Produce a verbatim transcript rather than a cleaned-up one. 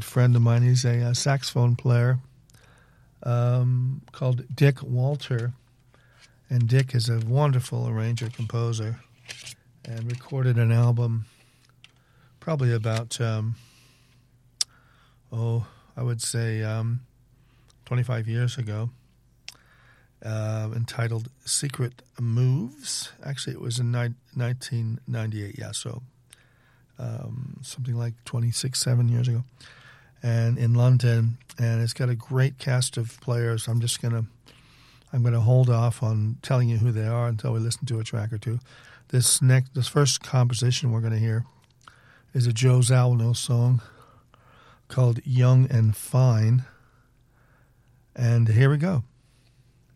friend of mine. He's a, a saxophone player um, called Dick Walter. And Dick is a wonderful arranger, composer, and recorded an album probably about, um, oh, I would say um, twenty-five years ago, uh, entitled Secret Moves. Actually, it was in ni- nineteen ninety-eight, yeah, so um, something like twenty-six, seven years ago, and in London. And it's got a great cast of players. I'm just going to I'm going to hold off on telling you who they are until we listen to a track or two. This next, this first composition we're going to hear is a Joe Zawinul song called Young and Fine. And here we go.